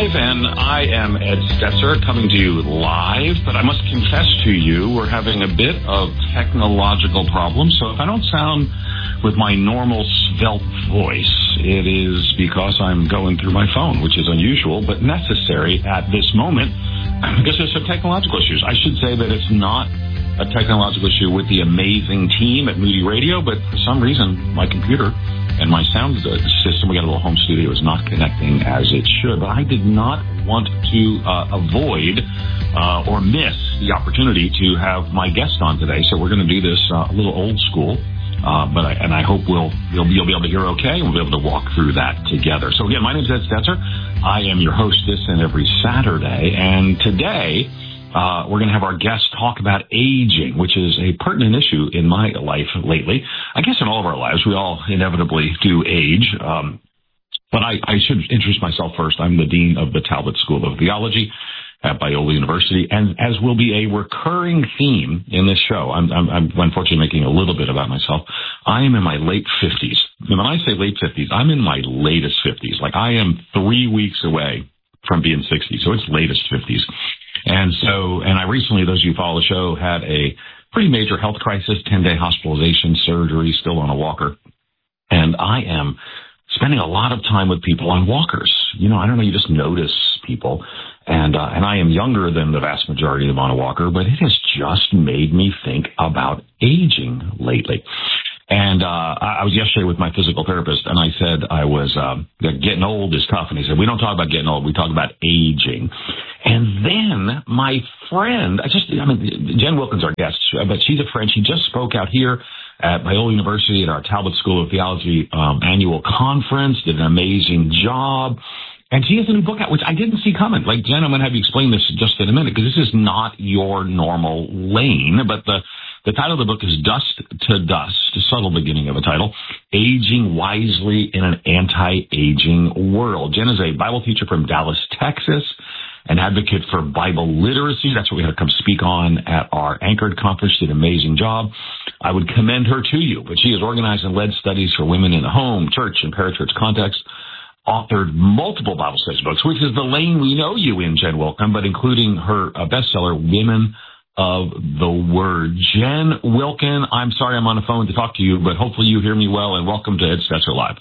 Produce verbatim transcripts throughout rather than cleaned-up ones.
Live, and I am Ed Stetzer coming to you live, but I must confess to you, we're having a bit of technological problems, so if I don't sound with my normal svelte voice, it is because I'm going through my phone, which is unusual, but necessary at this moment, because there's some technological issues. I should say that it's not a technological issue with the amazing team at Moody Radio, but for some reason, my computer and my sound system, we got a little home studio, is not connecting as it should. But I did not want to uh, avoid uh, or miss the opportunity to have my guest on today. So we're going to do this uh, a little old school. Uh, but I, and I hope we'll you'll, you'll be able to hear okay, and we'll be able to walk through that together. So again, my name is Ed Stetzer. I am your host this and every Saturday. And today, Uh, we're going to have our guests talk about aging, which is a pertinent issue in my life lately. I guess in all of our lives, we all inevitably do age. Um, but I, I should introduce myself first. I'm the Dean of the Talbot School of Theology at Biola University. And as will be a recurring theme in this show, I'm, I'm, I'm unfortunately making a little bit about myself. I am in my late fifties. And when I say late fifties, I'm in my latest fifties. Like I am three weeks away from being sixty. So it's latest fifties. And so, and I recently, those of you who follow the show, had a pretty major health crisis, ten-day hospitalization, surgery, still on a walker. And I am spending a lot of time with people on walkers. You know, I don't know, you just notice people. And, uh, and I am younger than the vast majority of them on a walker, but it has just made me think about aging lately. And uh I was yesterday with my physical therapist, and I said I was um, getting old is tough. And he said, we don't talk about getting old, we talk about aging. And then my friend, I just, I mean, Jen Wilkins, our guest, but she's a friend. She just spoke out here at Biola University at our Talbot School of Theology um, annual conference, did an amazing job. And she has a new book out, which I didn't see coming. Like, Jen, I'm going to have you explain this just in a minute, because this is not your normal lane. But the, the title of the book is Dust to Dust, a subtle beginning of a title, Aging Wisely in an Anti-Aging World. Jen is a Bible teacher from Dallas, Texas, an advocate for Bible literacy. That's what we had to come speak on at our Anchored conference. Did an amazing job. I would commend her to you. But she has organized and led studies for women in the home, church, and parachurch context. Authored multiple Bible studies books, which is the lane we know you in, Jen Wilkin, but including her uh, bestseller, Women of the Word. Jen Wilkin, I'm sorry I'm on the phone to talk to you, but hopefully you hear me well, and welcome to Ed Stetzer Live.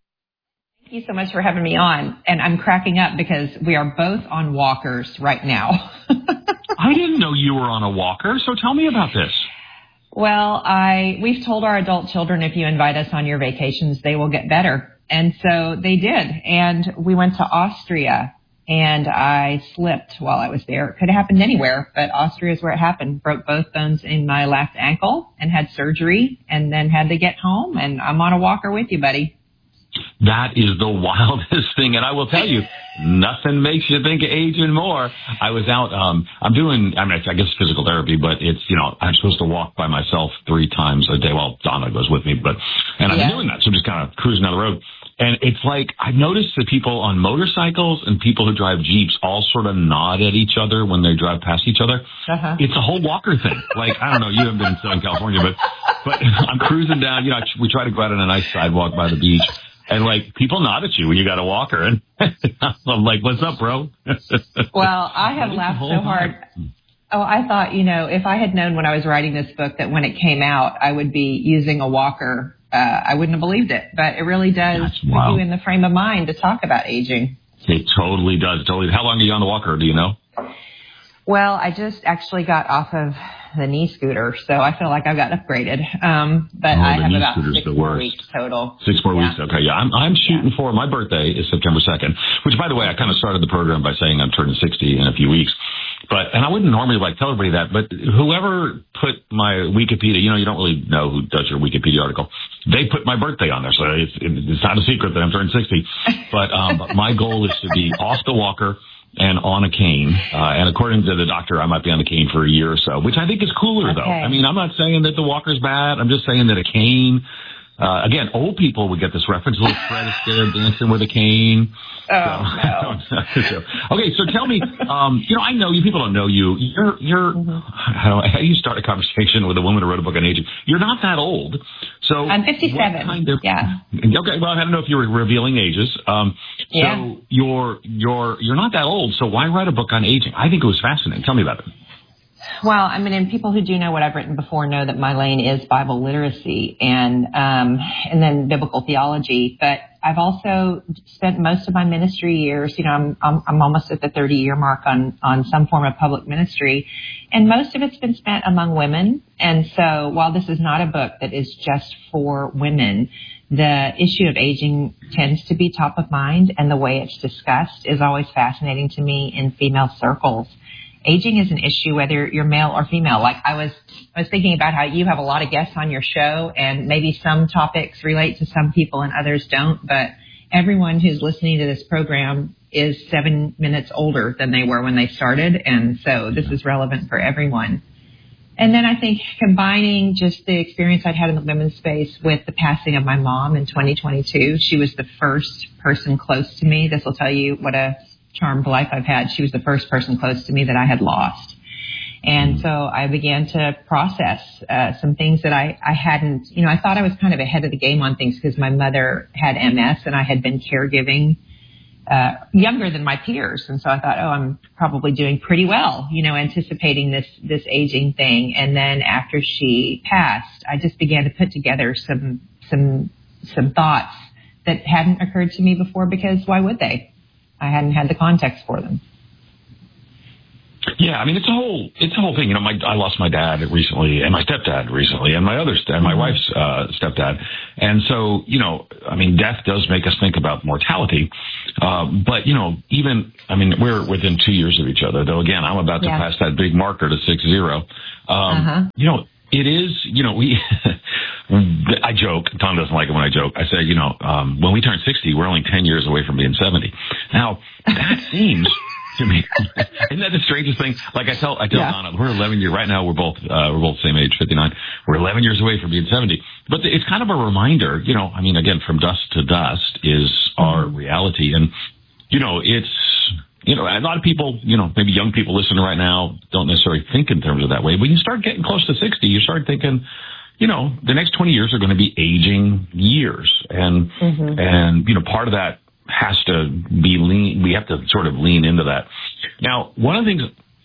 Thank you so much for having me on. And I'm cracking up because we are both on walkers right now. I didn't know you were on a walker, so tell me about this. Well, I we've told our adult children, if you invite us on your vacations, they will get better. And so they did. And we went to Austria, and I slipped while I was there. It could have happened anywhere, but Austria is where it happened. Broke both bones in my left ankle and had surgery, and then had to get home. And I'm on a walker with you, buddy. That is the wildest thing. And I will tell you, nothing makes you think of aging more. I was out, um, I'm doing, I mean, I guess physical therapy, but it's, you know, I'm supposed to walk by myself three times a day. Well, Donna goes with me, but, and I've yeah. been doing that. So I'm just kind of cruising down the road. And it's like, I've noticed that people on motorcycles and people who drive Jeeps all sort of nod at each other when they drive past each other. Uh-huh. It's a whole walker thing. Like, I don't know, you haven't been in Southern California, but, but I'm cruising down, you know, we try to go out on a nice sidewalk by the beach. And, like, people nod at you when you got a walker. And I'm like, what's up, bro? Well, I have laughed so hard. Oh, I thought, you know, if I had known when I was writing this book that when it came out, I would be using a walker, uh, I wouldn't have believed it. But it really does put you in the frame of mind to talk about aging. It totally does. Totally. How long are you on the walker? Do you know? Well, I just actually got off of the knee scooter, so I feel like I've gotten upgraded. Um, but oh, I have about six more weeks total. Six more yeah. weeks. Okay, yeah. I'm, I'm shooting yeah. for, my birthday is September second, which, by the way, I kind of started the program by saying I'm turning sixty in a few weeks. But, and I wouldn't normally like tell everybody that, but whoever put my Wikipedia, you know, you don't really know who does your Wikipedia article. They put my birthday on there, so it's, it's not a secret that I'm turning sixty. But, um, but my goal is to be off the walker and on a cane. Uh, and according to the doctor, I might be on the cane for a year or so, which I think is cooler, okay. though. I mean, I'm not saying that the walker's bad. I'm just saying that a cane, uh, again, old people would get this reference. Little Fred Astaire dancing with a cane. Oh, so, no. so, okay, so tell me, um, you know, I know you, people don't know you. You're, you're, mm-hmm. how, how do you start a conversation with a woman who wrote a book on aging? You're not that old. So I'm fifty-seven. Kind of, yeah. Okay, well, I don't know if you were revealing ages. Um, Yeah. So you're you're you're not that old. So why write a book on aging? I think it was fascinating. Tell me about it. Well, I mean, and people who do know what I've written before know that my lane is Bible literacy and um, and then biblical theology. But I've also spent most of my ministry years, you know, I'm I'm, I'm almost at the thirty year mark on on some form of public ministry, and most of it's been spent among women. And so, while this is not a book that is just for women, the issue of aging tends to be top of mind, and the way it's discussed is always fascinating to me in female circles. Aging is an issue whether you're male or female. Like I was, I was thinking about how you have a lot of guests on your show, and maybe some topics relate to some people and others don't, but everyone who's listening to this program is seven minutes older than they were when they started, and so this is relevant for everyone. And then I think combining just the experience I'd had in the women's space with the passing of my mom in twenty twenty-two, she was the first person close to me. This will tell you what a charmed life I've had. She was the first person close to me that I had lost. And so I began to process uh, some things that I, I hadn't, you know, I thought I was kind of ahead of the game on things because my mother had M S and I had been caregiving uh, younger than my peers. And so I thought, oh, I'm probably doing pretty well, you know, anticipating this, this aging thing. And then after she passed, I just began to put together some, some, some thoughts that hadn't occurred to me before, because why would they? I hadn't had the context for them. Yeah, I mean, it's a whole, it's a whole thing. You know, my, I lost my dad recently and my stepdad recently and my other, and my mm-hmm. wife's, uh, stepdad. And so, you know, I mean, death does make us think about mortality. Uh, but, you know, even, I mean, we're within two years of each other, though. Again, I'm about to yeah. pass that big marker to six zero. Um, uh-huh. you know, it is, you know, we, I joke, Tom doesn't like it when I joke. I say, you know, um, when we turn sixty, we're only ten years away from being seventy. Now, that seems to me, isn't that the strangest thing? Like I tell, I tell yeah. Donna, we're eleven years, right now we're both, uh, we're both the same age, fifty-nine. We're eleven years away from being seventy. But the, it's kind of a reminder, you know, I mean, again, from dust to dust is mm-hmm. our reality. And, you know, it's, you know, a lot of people, you know, maybe young people listening right now don't necessarily think in terms of that way. But you start getting close to sixty, you start thinking, you know, the next twenty years are going to be aging years. And, mm-hmm. and, you know, part of that has to be lean. We have to sort of lean into that. Now, one of the things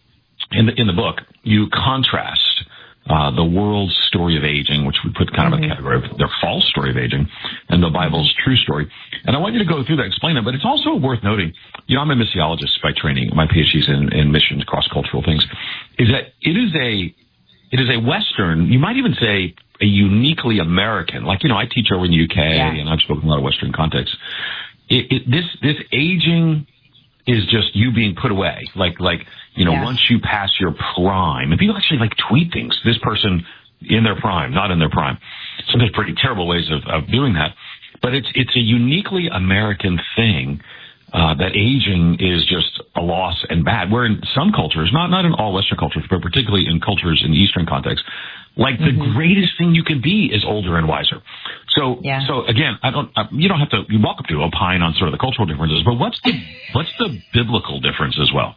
in the, in the book, you contrast, uh, the world's story of aging, which we put kind mm-hmm. of a category of their false story of aging, and the Bible's true story. And I want you to go through that, explain it, but it's also worth noting, you know, I'm a missiologist by training. My PhD's in, in missions, cross-cultural things, is that it is a, it is a Western, you might even say a uniquely American, like, you know, I teach over in the U K yeah. and I've spoken in a lot of Western contexts. It, it, this, this aging is just you being put away. Like, like, you know, yes. once you pass your prime, and people actually like tweet things, this person in their prime, not in their prime. So there's pretty terrible ways of, of doing that. But it's, it's a uniquely American thing. Uh, that aging is just a loss and bad. Where in some cultures, not, not in all Western cultures, but particularly in cultures in the Eastern context, like mm-hmm. the greatest thing you can be is older and wiser. So, yeah. so again, I don't, I, you don't have to, you're welcome to opine on sort of the cultural differences, but what's the, what's the biblical difference as well?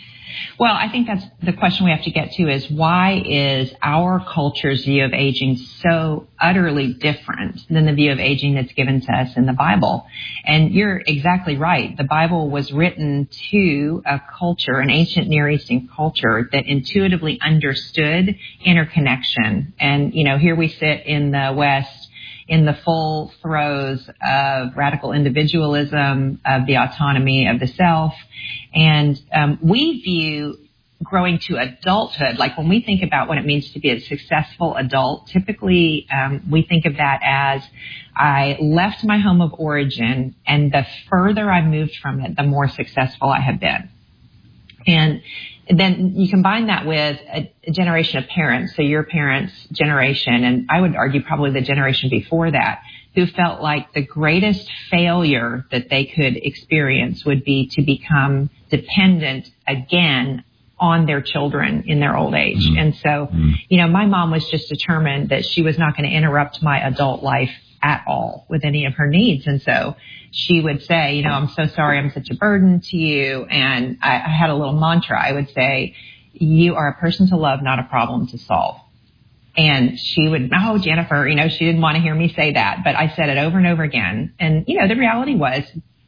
Well, I think that's the question we have to get to, is why is our culture's view of aging so utterly different than the view of aging that's given to us in the Bible? And you're exactly right. The Bible was written to a culture, an ancient Near Eastern culture, that intuitively understood interconnection. And, you know, here we sit in the West in the full throes of radical individualism, of the autonomy of the self. And um, we view growing to adulthood, like when we think about what it means to be a successful adult, typically um, we think of that as I left my home of origin, and the further I moved from it, the more successful I have been. And then you combine that with a, a generation of parents, so your parents' generation, and I would argue probably the generation before that, who felt like the greatest failure that they could experience would be to become dependent again on their children in their old age. Mm-hmm. And so, mm-hmm. you know, my mom was just determined that she was not going to interrupt my adult life at all with any of her needs. And so she would say, you know, I'm so sorry I'm such a burden to you. And I, I had a little mantra. I would say, you are a person to love, not a problem to solve. And she would, oh, Jennifer, you know, she didn't want to hear me say that, but I said it over and over again. And, you know, the reality was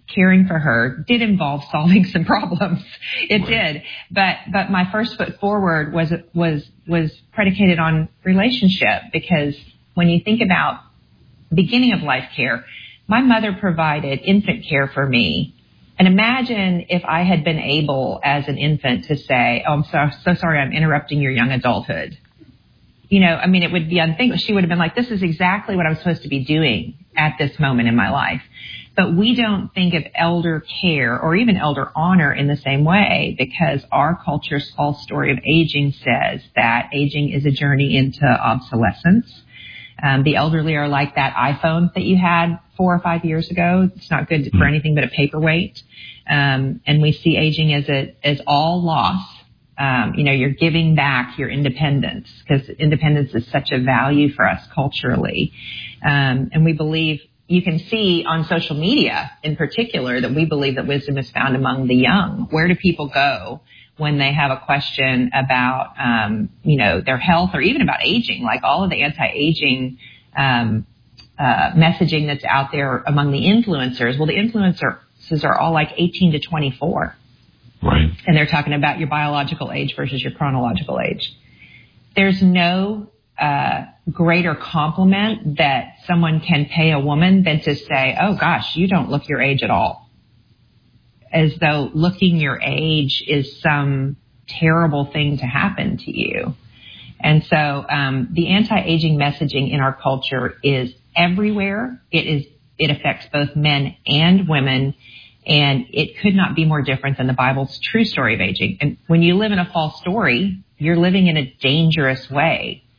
caring for her did involve solving some problems. It Right. did. But, but my first foot forward was, was, was predicated on relationship, because when you think about beginning of life care, my mother provided infant care for me. And imagine if I had been able as an infant to say, oh, I'm so, so sorry, I'm interrupting your young adulthood. You know, I mean, it would be unthinkable. She would have been like, this is exactly what I'm supposed to be doing at this moment in my life. But we don't think of elder care or even elder honor in the same way, because our culture's false story of aging says that aging is a journey into obsolescence. Um, the elderly are like that iPhone that you had four or five years ago. It's not good for anything but a paperweight. Um, and we see aging as a, as all loss. Um, you know, you're giving back your independence, because independence is such a value for us culturally. Um, and we believe, you can see on social media in particular, that we believe that wisdom is found among the young. Where do people go when they have a question about, um, you know, their health or even about aging? Like all of the anti-aging um, uh, messaging that's out there among the influencers. Well, the influencers are all like eighteen to twenty-four. Right. And they're talking about your biological age versus your chronological age. There's no uh, greater compliment that someone can pay a woman than to say, oh, gosh, you don't look your age at all. As though looking your age is some terrible thing to happen to you. And so um, the anti-aging messaging in our culture is everywhere. It is. It affects both men and women. And it could not be more different than the Bible's true story of aging. And when you live in a false story, you're living in a dangerous way.